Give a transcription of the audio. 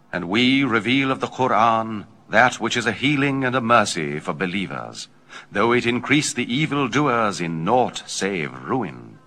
And we reveal of the Qur'an that which is a healing and a mercy for believers, though it increase the evildoers in naught save ruin.